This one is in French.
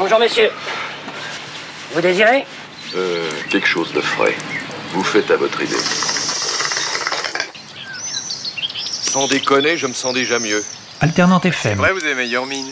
Bonjour, messieurs. Vous désirez ? Quelque chose de frais. Vous faites à votre idée. Sans déconner, je me sens déjà mieux. Alternante FM. Ouais, vous avez meilleure mine.